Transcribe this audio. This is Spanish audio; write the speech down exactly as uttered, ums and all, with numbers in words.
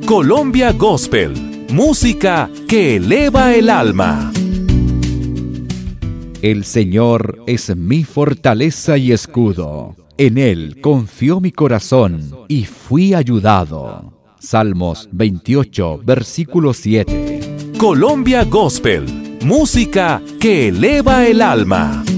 Colombia Gospel, música que eleva el alma. El Señor es mi fortaleza y escudo. En Él confió mi corazón y fui ayudado. Salmos veintiocho, versículo siete. Colombia Gospel, música que eleva el alma.